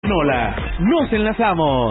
Nola, nos enlazamos.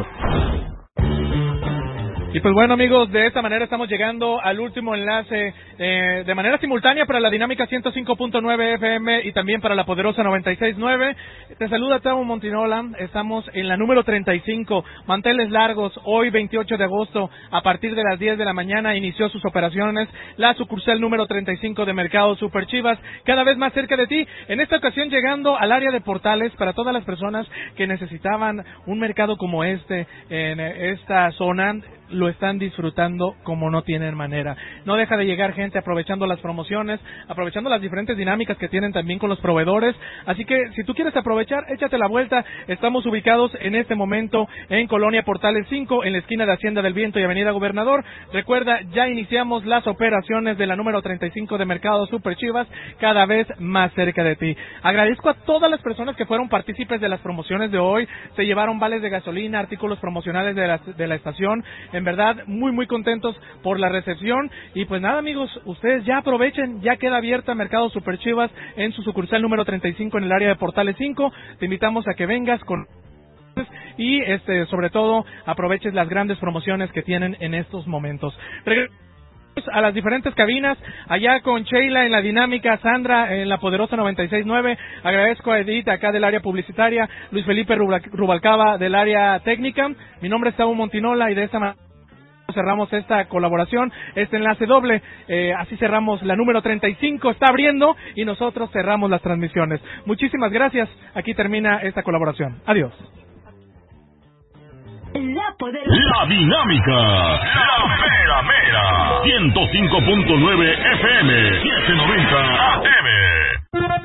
Y pues bueno, amigos, de esta manera estamos llegando al último enlace de manera simultánea para la Dinámica 105.9 FM y también para la Poderosa 96.9. Te saluda Tavo Montinola, estamos en la número 35, manteles largos. Hoy 28 de agosto, a partir de las 10 de la mañana, inició sus operaciones la sucursal número 35 de Mercado Super Chivas, cada vez más cerca de ti. En esta ocasión llegando al área de Portales para todas las personas que necesitaban un mercado como este en esta zona. Lo están disfrutando como no tienen manera. No deja de llegar gente aprovechando las promociones, aprovechando las diferentes dinámicas que tienen también con los proveedores. Así que si tú quieres aprovechar, échate la vuelta. Estamos ubicados en este momento en Colonia Portales 5, en la esquina de Hacienda del Viento y Avenida Gobernador. Recuerda, ya iniciamos las operaciones de la número 35 de Mercado Super Chivas, cada vez más cerca de ti. Agradezco a todas las personas que fueron partícipes de las promociones de hoy. Se llevaron vales de gasolina, artículos promocionales de la estación. En verdad, muy contentos por la recepción. Y pues nada, amigos, ustedes ya aprovechen, ya queda abierta Mercado Super Chivas en su sucursal número 35 en el área de Portales 5. Te invitamos a que vengas con y sobre todo aproveches las grandes promociones que tienen en estos momentos. A las diferentes cabinas, allá con Sheila en la dinámica, Sandra en la Poderosa 96.9, agradezco a Edith acá del área publicitaria, Luis Felipe Rubalcaba del área técnica. Mi nombre es Tavo Montinola y de esta manera cerramos esta colaboración, este enlace doble. Así cerramos la número 35, está abriendo y nosotros cerramos las transmisiones. Muchísimas gracias, aquí termina esta colaboración. Adiós. La dinámica, la mera, 105.9 FM, 790 AM.